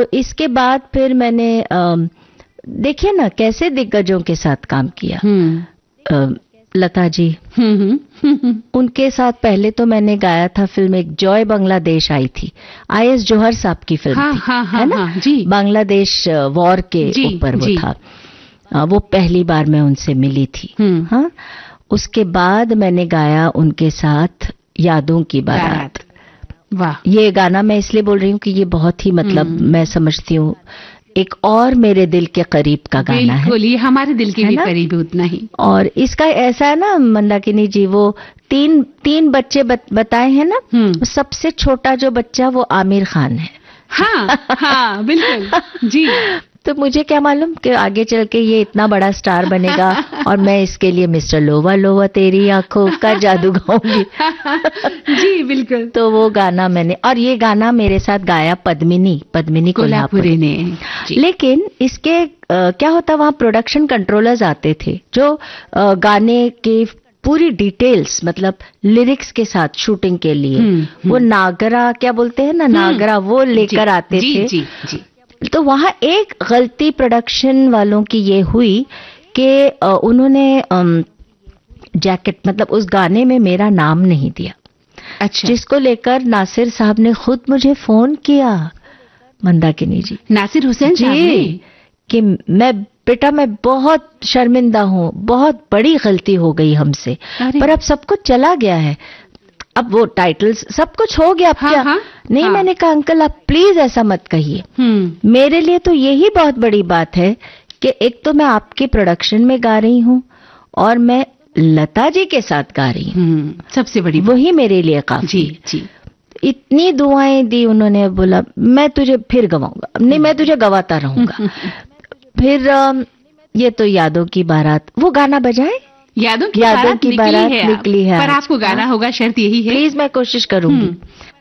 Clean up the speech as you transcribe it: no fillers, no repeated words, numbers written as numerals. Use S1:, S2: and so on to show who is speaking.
S1: इसके बाद फिर मैंने देखिए ना कैसे दिग्गजों के साथ काम किया। लता जी, उनके साथ पहले तो मैंने गाया था फिल्म, एक जॉय बांग्लादेश आई थी, IS जौहर साहब की फिल्म थी, है ना?
S2: जी।
S1: बांग्लादेश वॉर के ऊपर वो था। वो पहली बार मैं उनसे मिली थी। हाँ, उसके बाद मैंने गाया उनके साथ यादों की बारात।
S2: वाह!
S1: ये गाना मैं इसलिए बोल रही हूँ कि ये बहुत ही मतलब मैं समझती हूँ एक और मेरे दिल के करीब का गाना है।
S2: बिल्कुल, ये हमारे दिल के भी करीब है उतना ही।
S1: और इसका ऐसा है ना मंदाकिनी जी, वो तीन बच्चे बताए हैं ना, सबसे छोटा जो बच्चा वो आमिर खान है।
S2: हाँ, बिल्कुल जी।
S1: तो मुझे क्या मालूम कि आगे चल के ये इतना बड़ा स्टार बनेगा और मैं इसके लिए मिस्टर लोवा लोवा तेरी आंखों का जादू गाऊंगी।
S2: जी बिल्कुल।
S1: तो वो गाना मैंने, और ये गाना मेरे साथ गाया पद्मिनी कोल्हापुरी ने। लेकिन इसके क्या होता, वहाँ प्रोडक्शन कंट्रोलर्स आते थे जो गाने के पूरी डिटेल्स, मतलब लिरिक्स के साथ शूटिंग के लिए वो नागरा, क्या बोलते हैं ना, नागरा, वो लेकर आते थे। तो वहाँ एक गलती प्रोडक्शन वालों की ये हुई कि उन्होंने जैकेट, मतलब उस गाने में मेरा नाम नहीं दिया।
S2: अच्छा।
S1: जिसको लेकर नासिर साहब ने खुद मुझे फोन किया, मंदाकिनी जी,
S2: नासिर हुसैन साहब ने,
S1: कि बेटा मैं बहुत शर्मिंदा हूँ, बहुत बड़ी गलती हो गई हमसे, पर अब सब कुछ चला गया है, अब वो टाइटल्स सब कुछ हो गया, अब क्या? नहीं, मैंने कहा अंकल आप प्लीज ऐसा मत कहिए। मेरे लिए तो यही बहुत बड़ी बात है कि एक तो मैं आपके प्रोडक्शन में गा रही हूँ और मैं लता जी के साथ गा रही हूँ, सबसे बड़ी वही मेरे लिए काफी। जी। इतनी दुआएं दी उन्होंने, बोला मैं तुझे फिर गवाऊंगा, नहीं मैं तुझे गवाता रहूंगा। फिर ये तो यादों की बारात, वो गाना बजाए, यादों की बारात निकली है, पर आपको गाना होगा, शर्त यही है। प्लीज मैं कोशिश करूंगी।